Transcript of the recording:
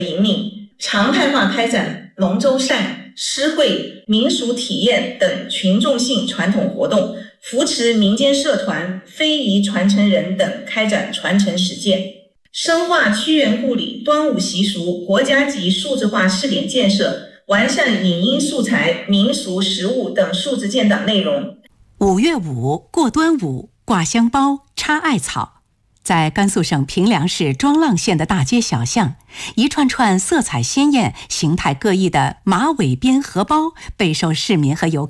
引领，常态化开展龙舟赛、诗会、民俗体验等群众性传统活动，扶持民间社团、非遗传承人等开展传承实践，深化屈原故里端午习俗国家级数字化试点建设，完善影音素材、民俗食物等数字建档内容。 5月5过端午，挂香包，插艾草。在甘肃省平凉市庄浪县的大街小巷，一串串色彩鲜艳、形态各异的马尾边荷包备受市民和游客